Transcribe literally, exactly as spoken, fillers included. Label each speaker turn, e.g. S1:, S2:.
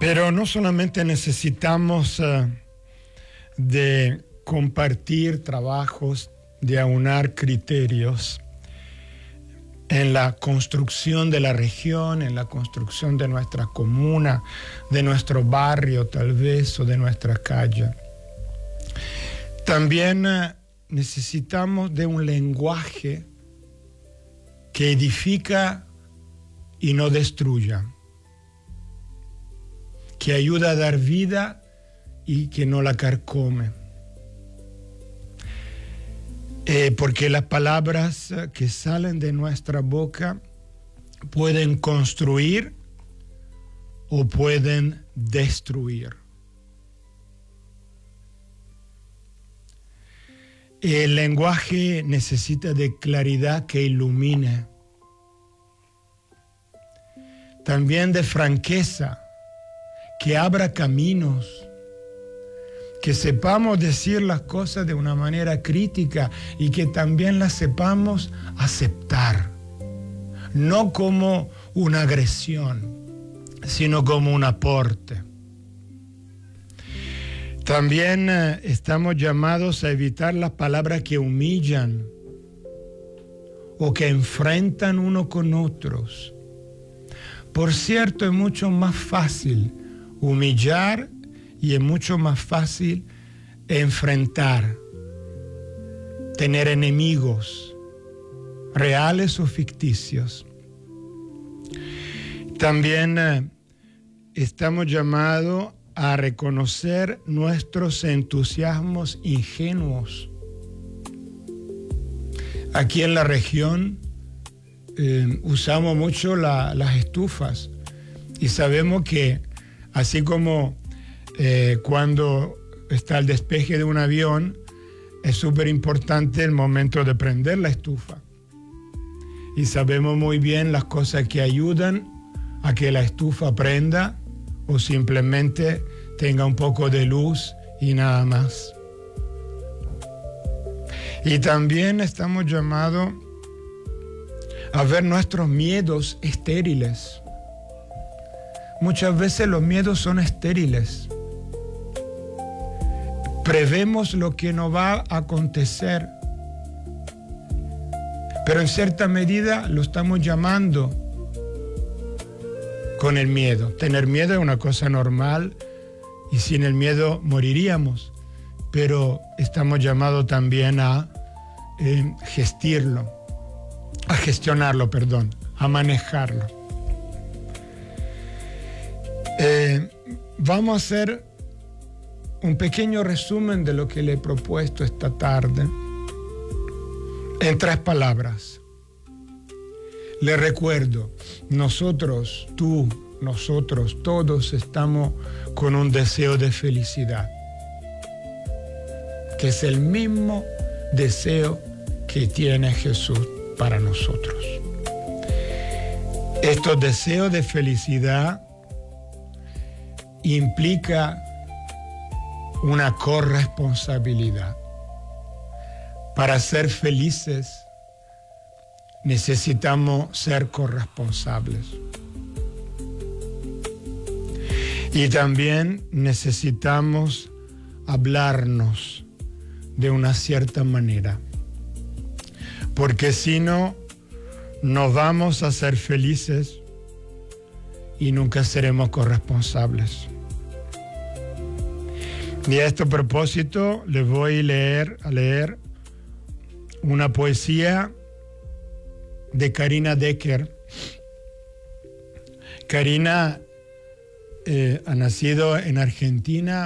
S1: Pero no solamente necesitamos uh, de compartir trabajos, de aunar criterios en la construcción de la región, en la construcción de nuestra comuna, de nuestro barrio tal vez, o de nuestra calle. También uh, necesitamos de un lenguaje que edifica y no destruya, que ayuda a dar vida y que no la carcome. Eh, porque las palabras que salen de nuestra boca pueden construir o pueden destruir. El lenguaje necesita de claridad que ilumine, también de franqueza, que abra caminos, que sepamos decir las cosas de una manera crítica y que también las sepamos aceptar, no como una agresión, sino como un aporte. También eh, estamos llamados a evitar las palabras que humillan o que enfrentan uno con otros. Por cierto, es mucho más fácil humillar y es mucho más fácil enfrentar, tener enemigos, reales o ficticios. También eh, estamos llamados a reconocer nuestros entusiasmos ingenuos. Aquí en la región eh, usamos mucho la, las estufas y sabemos que así como eh, cuando está el despegue de un avión, es súper importante el momento de prender la estufa. Y sabemos muy bien las cosas que ayudan a que la estufa prenda o simplemente tenga un poco de luz y nada más. Y también estamos llamados a ver nuestros miedos estériles. Muchas veces los miedos son estériles. Prevemos lo que no va a acontecer, pero en cierta medida lo estamos llamando con el miedo. Tener miedo es una cosa normal y sin el miedo moriríamos, pero estamos llamados también a eh, gestirlo, a gestionarlo, perdón, a manejarlo. Eh, vamos a hacer un pequeño resumen de lo que le he propuesto esta tarde en tres palabras. Le recuerdo, nosotros, tú, nosotros, todos estamos con un deseo de felicidad, que es el mismo deseo que tiene Jesús para nosotros. Estos deseos de felicidad implica una corresponsabilidad. Para ser felices necesitamos ser corresponsables. Y también necesitamos hablarnos de una cierta manera, porque si no, no vamos a ser felices y nunca seremos corresponsables. Y a este propósito les voy a leer, a leer una poesía de Karina Decker. Karina eh, ha nacido en Argentina,